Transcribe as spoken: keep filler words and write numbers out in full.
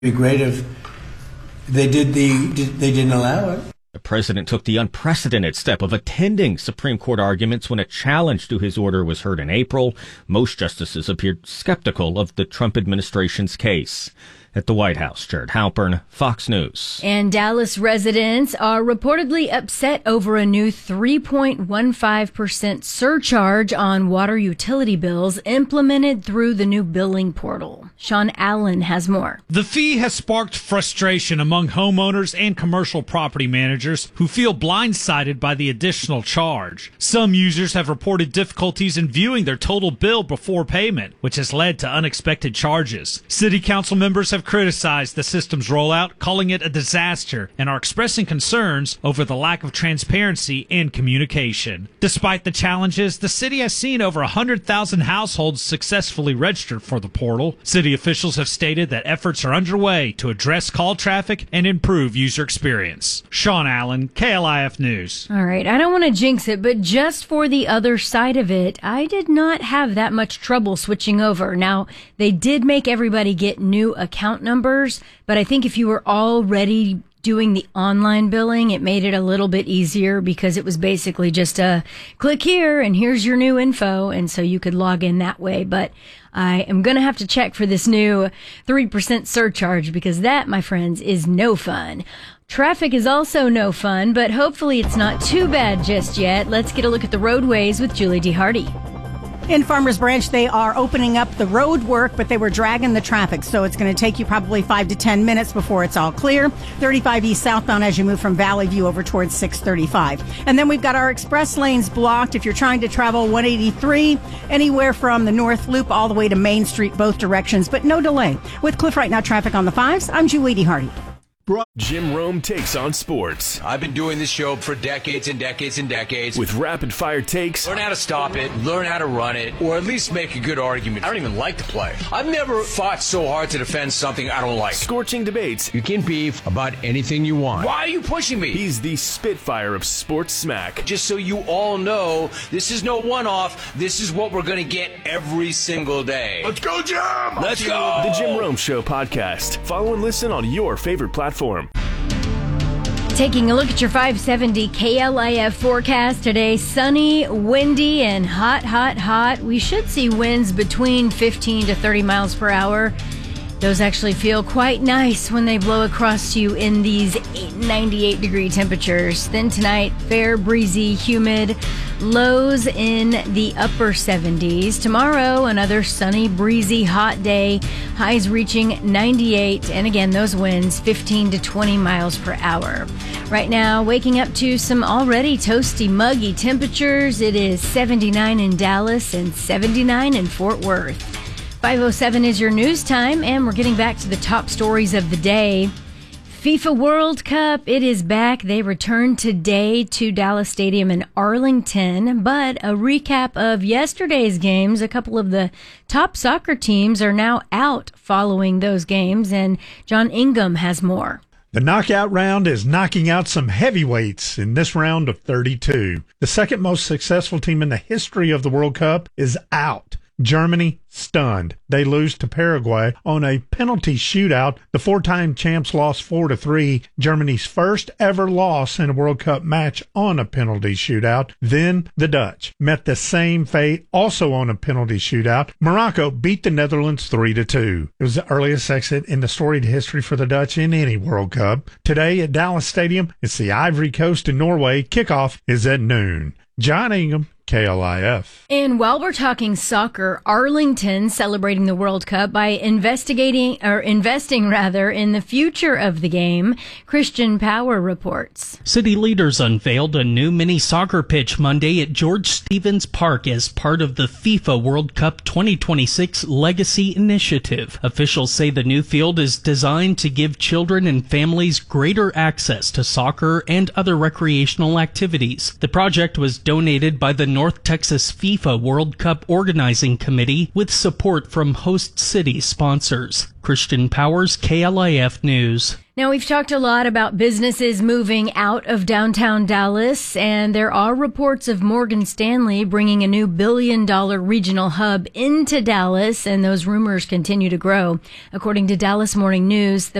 It'd be great if they did the they didn't allow it. The president took the unprecedented step of attending Supreme Court arguments when a challenge to his order was heard in April. Most justices appeared skeptical of the Trump administration's case. At the White House, Jared Halpern, Fox News. And Dallas residents are reportedly upset over a new three point one five percent surcharge on water utility bills implemented through the new billing portal. Sean Allen has more. The fee has sparked frustration among homeowners and commercial property managers who feel blindsided by the additional charge. Some users have reported difficulties in viewing their total bill before payment, which has led to unexpected charges. City council members have criticized the system's rollout, calling it a disaster, and are expressing concerns over the lack of transparency and communication. Despite the challenges, the city has seen over one hundred thousand households successfully registered for the portal. City officials have stated that efforts are underway to address call traffic and improve user experience. Sean Allen, K L I F News. All right, I don't want to jinx it, but just for the other side of it, I did not have that much trouble switching over. Now, they did make everybody get new account numbers, but I think if you were already doing the online billing, it made it a little bit easier because it was basically just a click here and here's your new info, and so you could log in that way. But I am going to have to check for this new three percent surcharge because that, my friends, is no fun. Traffic is also no fun, but hopefully it's not too bad just yet. Let's get a look at the roadways with Julie D. Hardy. In Farmers Branch, they are opening up the road work, but they were dragging the traffic, so it's going to take you probably five to ten minutes before it's all clear. thirty-five East southbound as you move from Valley View over towards six thirty-five. And then we've got our express lanes blocked if you're trying to travel one eighty-three, anywhere from the North Loop all the way to Main Street, both directions, but no delay. With Cliff Right Now traffic on the fives, I'm Julie D. Hardy. Jim Rome takes on sports. I've been doing this show for decades and decades and decades. With rapid fire takes. Learn how to stop it, learn how to run it, or at least make a good argument. I don't even like to play. I've never fought so hard to defend something I don't like. Scorching debates. You can beef about anything you want. Why are you pushing me? He's the Spitfire of sports smack. Just so you all know, this is no one-off. This is what we're going to get every single day. Let's go, Jim! Let's go! The Jim Rome Show podcast. Follow and listen on your favorite platform. Taking a look at your five seventy K L I F forecast today, sunny, windy, and hot, hot, hot. We should see winds between fifteen to thirty miles per hour. Those actually feel quite nice when they blow across you in these ninety-eight degree temperatures. Then tonight, fair, breezy, humid, lows in the upper seventies. Tomorrow, another sunny, breezy, hot day, highs reaching ninety-eight. And again, those winds fifteen to twenty miles per hour. Right now, waking up to some already toasty, muggy temperatures. It is seventy-nine in Dallas and seventy-nine in Fort Worth. five oh seven is your news time, and we're getting back to the top stories of the day. FIFA World Cup, it is back. They return today to Dallas Stadium in Arlington. But a recap of yesterday's games, a couple of the top soccer teams are now out following those games, and John Ingham has more. The knockout round is knocking out some heavyweights in this round of thirty-two. The second most successful team in the history of the World Cup is out. Germany, stunned. They lose to Paraguay on a penalty shootout. The four-time champs lost four to three, Germany's first ever loss in a World Cup match on a penalty shootout. Then the Dutch met the same fate, also on a penalty shootout. Morocco beat the Netherlands three to two. It was the earliest exit in the storied history for the Dutch in any World Cup. Today at Dallas Stadium, it's the Ivory Coast in Norway. Kickoff is at noon. John Ingham, K L I F. And while we're talking soccer, Arlington celebrating the World Cup by investigating or investing rather in the future of the game. Christian Power reports. City leaders unveiled a new mini soccer pitch Monday at George Stevens Park as part of the FIFA World Cup twenty twenty-six Legacy Initiative. Officials say the new field is designed to give children and families greater access to soccer and other recreational activities. The project was donated by the North Texas FIFA World Cup Organizing Committee with support from host city sponsors. Christian Powers, K L I F News. Now, we've talked a lot about businesses moving out of downtown Dallas, and there are reports of Morgan Stanley bringing a new billion dollar regional hub into Dallas, and those rumors continue to grow. According to Dallas Morning News, the